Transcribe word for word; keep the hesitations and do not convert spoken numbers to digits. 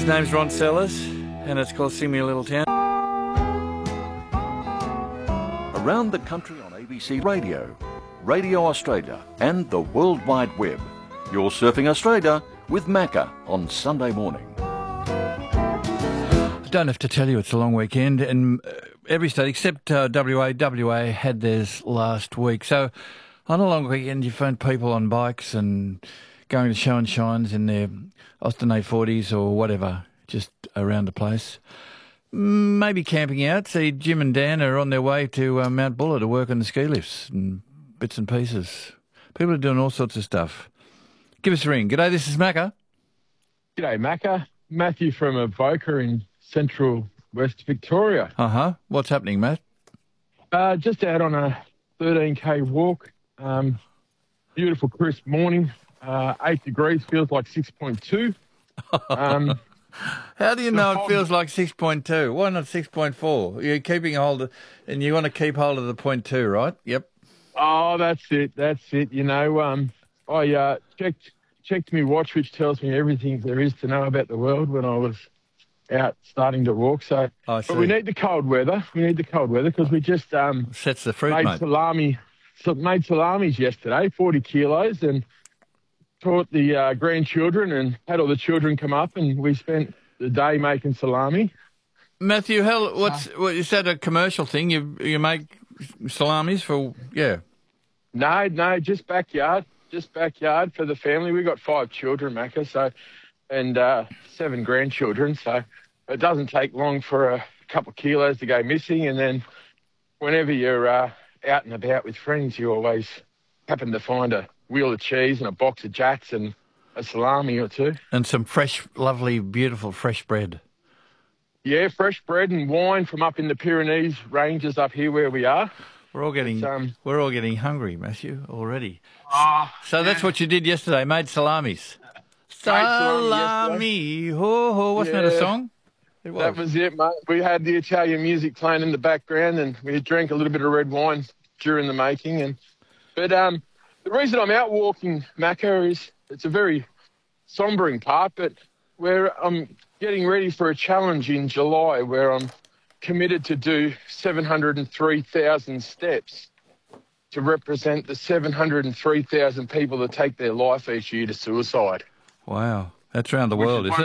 His name's Ron Sellers, and it's called Sing Me a Little Town. Around the country on A B C Radio, Radio Australia and the World Wide Web. You're Surfing Australia with Macca on Sunday morning. I don't have to tell you it's a long weekend, and uh, every state except uh, W A, W A had theirs last week. So on a long weekend you find people on bikes and going to show and shines in their Austin A forties or whatever, just around the place. Maybe camping out. See, Jim and Dan are on their way to uh, Mount Buller to work on the ski lifts and bits and pieces. People are doing all sorts of stuff. Give us a ring. G'day, this is Macca. G'day, Macca. Matthew from Avoca in central West Victoria. Uh-huh. What's happening, Matt? Uh, just out on a thirteen K walk. Um, beautiful, crisp morning. Uh, eight degrees, feels like six point two. Um, How do you know it feels like six point two? Why not six point four? You're keeping hold of, and you want to keep hold of the point two, right? Yep. Oh, that's it. That's it. You know, um, I uh, checked checked my watch, which tells me everything there is to know about the world when I was out starting to walk. So, I see. But we need the cold weather. We need the cold weather because we just um, Sets the fruit, made mate. salami. So made salamis yesterday, forty kilos, and taught the uh, grandchildren and had all the children come up, and we spent the day making salami. Matthew, hell, what's what, is that a commercial thing? You you make salamis for yeah? No, no, just backyard, just backyard for the family. We got five children, Macca, so and uh, seven grandchildren, so it doesn't take long for a couple of kilos to go missing, and then whenever you're uh, out and about with friends, you always happen to find a wheel of cheese and a box of jats and a salami or two. And some fresh, lovely, beautiful fresh bread. Yeah, fresh bread and wine from up in the Pyrenees ranges up here where we are. We're all getting um, we're all getting hungry, Matthew, already. Oh, So that's what you did yesterday, made salamis. salami Salami, ho ho, wasn't that a Yeah. song? It was. That was it, mate. We had the Italian music playing in the background, and we drank a little bit of red wine during the making. And but um, the reason I'm out walking, Macca, is it's a very sombering part, but where I'm getting ready for a challenge in July where I'm committed to do seven hundred three thousand steps to represent the seven hundred three thousand people that take their life each year to suicide. Wow, that's around the Which world, is isn't it?